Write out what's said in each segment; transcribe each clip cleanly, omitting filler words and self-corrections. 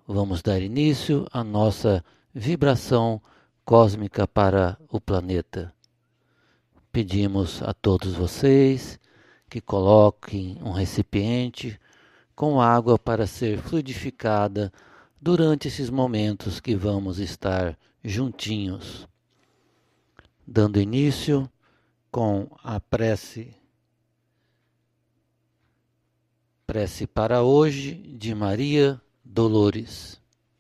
vamos dar início à nossa vibração cósmica para o planeta. Pedimos a todos vocês que coloquem um recipiente com água para ser fluidificada durante esses momentos que vamos estar juntinhos. Dando início com a prece para hoje de Maria Dolores.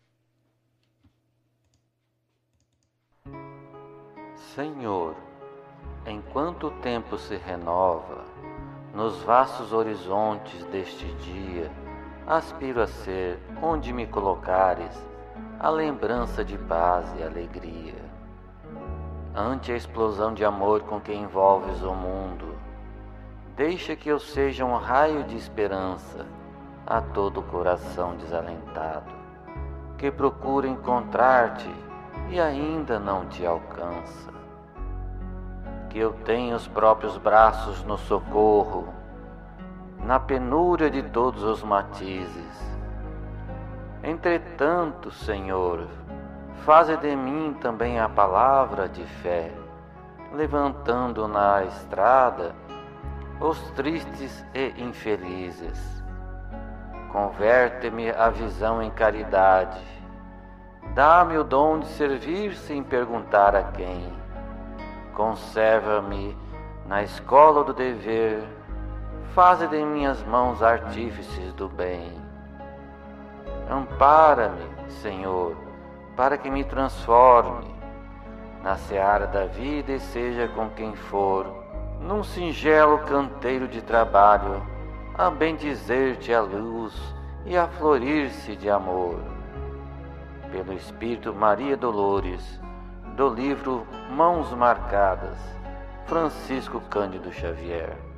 Senhor, enquanto o tempo se renova, nos vastos horizontes deste dia, aspiro a ser, onde me colocares, a lembrança de paz e alegria. Ante a explosão de amor com que envolves o mundo, deixa que eu seja um raio de esperança a todo coração desalentado, que procura encontrar-te e ainda não te alcança. Que eu tenha os próprios braços no socorro, na penúria de todos os matizes. Entretanto, Senhor, faze de mim também a palavra de fé, levantando na estrada os tristes e infelizes. Converte-me a visão em caridade, dá-me o dom de servir sem perguntar a quem. Conserva-me na escola do dever, faze de minhas mãos artífices do bem. Ampara-me, Senhor, para que me transforme na seara da vida e seja com quem for, num singelo canteiro de trabalho, a bendizer-te a luz e a florir-se de amor. Pelo Espírito Maria Dolores, do livro Mãos Marcadas, Francisco Cândido Xavier.